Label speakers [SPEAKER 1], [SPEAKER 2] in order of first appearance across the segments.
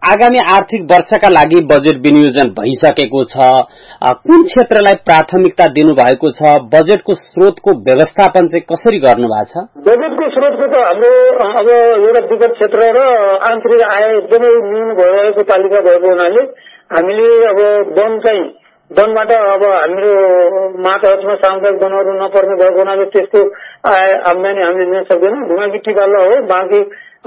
[SPEAKER 1] आगामी आर्थिक वर्षका लागि बजेट विनियोजन भइसकेको छ, कुन क्षेत्रलाई प्राथमिकता दिनुभएको छ? बजेटको स्रोतको व्यवस्थापन चाहिँ कसरी गर्नु भएको छ?
[SPEAKER 2] बजेटको स्रोतको त हाम्रो अब एउटा विगत क्षेत्र र आन्तरिक आय एकदमै न्यून भइरहेको पालिका भएको हुनाले हामीले अब वनबाट अब हाम्रो माटोहरूमा सामुदायिक वनहरू नपर्ने भएको हुनाले त्यसको आय आम्दानी हामीले लिन सक्दैनौँ। ढुङ्गा गिट्टी बाल्न हो, बाँकी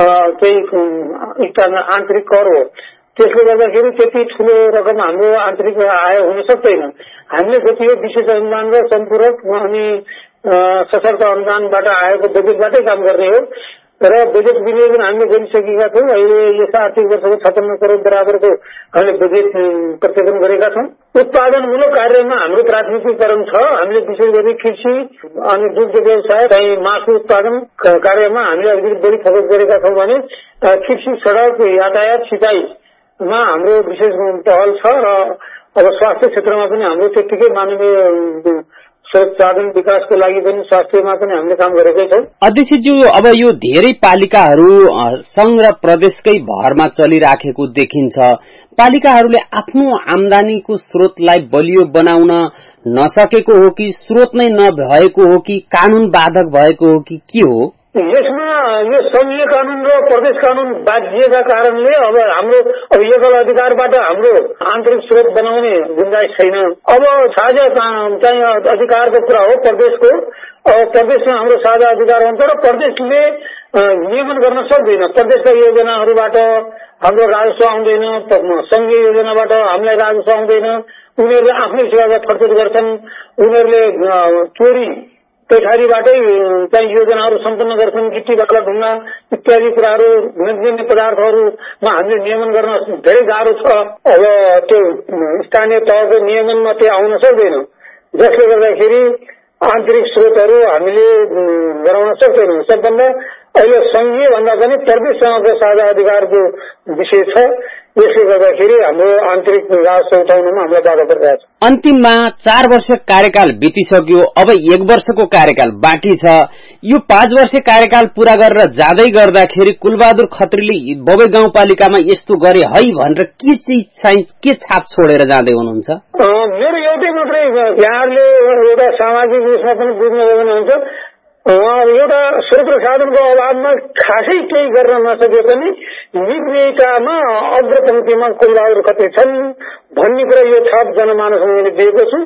[SPEAKER 2] केही आन्तरिक कर हो। त्यसले गर्दाखेरि त्यति ठूलो रकम हाम्रो आन्तरिक आय हुन सक्दैन। हामीले जति हो विशेष अनुदान र सम्पूरक अनि सशर्त अनुदानबाट आएको बजेटबाटै काम गर्ने हो र बजेट विनियोजन हामीले गरिसकेका छौँ। अहिले यस आर्थिक वर्षको 56 करोड बराबरको हामीले बजेट प्रत्यर्पण गरेका छौँ। उत्पादनमूलक कार्यमा हाम्रो प्राथमिकीकरण छ। हामीले विशेष गरी कृषि अनि दुग्ध व्यवसाय चाहिँ मासु उत्पादन कार्यमा हामीले अलिकति बढी फोकस गरेका छौँ भने कृषि, सड़क, यातायात, सिँचाइमा हाम्रो विशेष पहल छ र अब स्वास्थ्य क्षेत्रमा पनि हाम्रो त्यतिकै मानवीय साधन विकासको लागि पनि स्वास्थ्यमा पनि हामीले काम गरेकै छौँ।
[SPEAKER 1] अध्यक्षज्यू, अब यो धेरै पालिकाहरू संघ र प्रदेशकै भरमा चलिराखेको देखिन्छ। पालिकाहरूले आफ्नो आम्दानीको स्रोतलाई बलियो बनाउन नसकेको हो कि स्रोत नै नभएको हो कि कानून बाधक भएको हो कि के हो?
[SPEAKER 2] यसमा यो संघीय कानून र प्रदेश कानून बाध्यका कारणले अब हाम्रो एकल अधिकारबाट हाम्रो आन्तरिक स्रोत बनाउने गुन्जाइस छैन। अब साझा चाहिँ अधिकारको कुरा हो प्रदेशको। प्रदेशमा हाम्रो साझा अधिकार हुन्छ र प्रदेशले नियमन गर्न सक्दैन। प्रदेशका योजनाहरूबाट हाम्रो राजस्व आउँदैन, संघीय योजनाबाट हामीलाई राजस्व आउँदैन। उनीहरूले आफ्नै सेवा खर्च गर्छन्। उनीहरूले चोरी पैठारीबाटै चाहिँ योजनाहरू सम्पन्न गर्छन्। गिट्टी बाला ढुङ्गा इत्यादि कुराहरू नजिने पदार्थहरूमा हामीले नियमन गर्न धेरै गाह्रो छ। अब त्यो स्थानीय तहको नियमनमा त्यो आउन सक्दैन, जसले गर्दाखेरि आन्तरिक स्रोतहरू हामीले गराउन सक्दैनौँ। सबभन्दा अहिले संघीय भन्दा पनि प्रदेशसँगको साझा अधिकारको विषय छ। यसले गर्दाखेरि हाम्रो आन्तरिक राजस्व उठाउनमा हामीलाई बाधा परिरहेको छ।
[SPEAKER 1] अन्तिममा 4 वर्ष कार्यकाल बितिसक्यो, अब 1 वर्षको कार्यकाल बाँकी छ। यो 5 वर्ष कार्यकाल पूरा गरेर जाँदै गर्दाखेरि कुलबहादुर खत्रीले बबे गाउँपालिकामा यस्तो गरे है भनेर के छाप छोडेर जाँदै हुनुहुन्छ?
[SPEAKER 2] मेरो एउटै मात्रै, यहाँहरूले एउटा सामाजिक रूपमा पनि बुझ्नु हुन्छ। एउटा स्रोत र साधनको अभावमा खासै केही गर्न नसके पनि निवेदितामा अग्रपंक्तिमा कुलबहादुर खत्री छन् भन्ने कुरा यो छाप जनमानसमा मैले दिएको छु।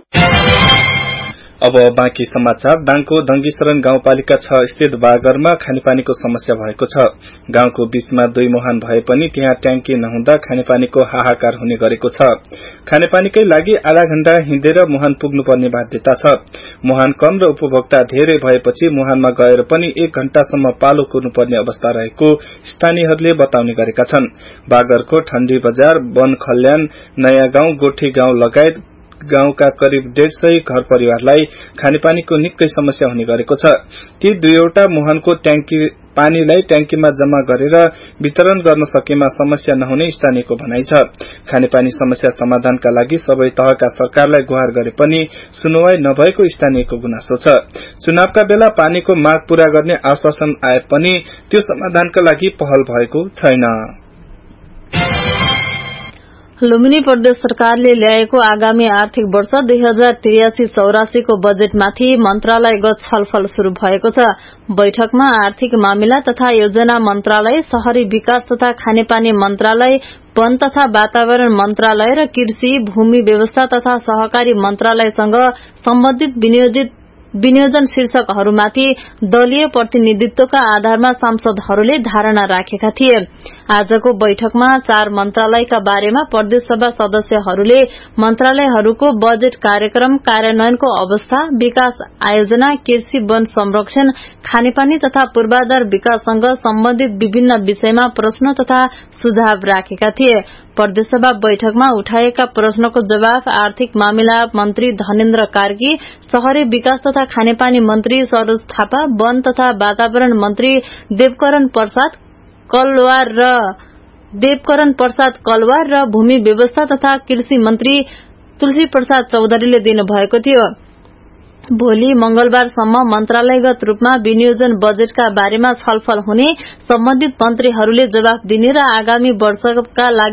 [SPEAKER 3] अब बाँकी समाचार। दाङको दङ्गीशरण गाउँपालिका 6 स्थित बागरमा खानेपानीको समस्या भएको छ। गाउँको बीचमा 2 मुहान भए पनि त्यहाँ ट्याङ्की नहुँदा खानेपानीको हाहाकार हुने गरेको छ। खानेपानीकै लागि आधा घण्टा हिँडेर मुहान पुग्नुपर्ने बाध्यता छ। मुहान कम र उपभोक्ता धेरै भएपछि मुहानमा गएर पनि 1 घण्टासम्म पालो कुर्नुपर्ने अवस्था रहेको स्थानीयहरूले बताउने गरेका छन्। बागरको ठण्डी बजार, वन कल्याण, नयाँ गाउँ, गोठी गाउँ लगायत गाउँका करिब 150 घर परिवारलाई खानेपानीको निकै समस्या हुने गरेको छ। ती 2वटा मुहानको पानीलाई ट्याङ्कीमा जम्मा गरेर वितरण गर्न सकेमा समस्या नहुने स्थानीयको भनाइ छ। खानेपानी समस्या समाधानका लागि सबै तहका सरकारलाई गुहार गरे पनि सुनवाई नभएको स्थानीयको गुनासो छ। चुनावका बेला पानीको माग पूरा गर्ने आश्वासन आए पनि त्यो समाधानका लागि पहल भएको छैन।
[SPEAKER 4] लुम्बिनी प्रदेश सरकारले ल्याएको आगामी आर्थिक वर्ष 2083-84 को बजेटमाथि मन्त्रालयगत छलफल शुरू भएको छ। बैठकमा आर्थिक मामिला तथा योजना मन्त्रालय, शहरी विकास तथा खानेपानी मन्त्रालय, वन तथा वातावरण मन्त्रालय र कृषि, भूमि व्यवस्था तथा सहकारी मन्त्रालयसँग सम्बन्धित विनियोजन शीर्षकहरूमाथि दलीय प्रतिनिधित्वका आधारमा सांसदहरूले धारणा राखेका थिए। आजको बैठकमा 4 मन्त्रालयका बारेमा प्रदेश सभा सदस्यहरूले मन्त्रालयहरूको बजेट कार्यक्रम कार्यान्वयनको अवस्था, विकास आयोजना, कृषि, वन संरक्षण, खानेपानी तथा पूर्वाधार विकाससँग सम्बन्धित विभिन्न विषयमा प्रश्न तथा सुझाव राखेका थिए। प्रदेशसभा बैठकमा उठाएका प्रश्नको जवाफ आर्थिक मामिला मन्त्री धनेन्द्र कार्की, शहरी विकास तथा खानेपानी मन्त्री सरोज थापा, वन तथा वातावरण मन्त्री देवकरण प्रसाद कलवार र भूमि व्यवस्था तथा कृषि मन्त्री तुलसी प्रसाद चौधरीले दिनुभएको थियो। भोलि मंगलबारसम्म मन्त्रालयगत रूपमा विनियोजन बजेटका बारेमा छलफल हुने, सम्बन्धित मन्त्रीहरूले जवाफ दिने र आगामी वर्षका लागि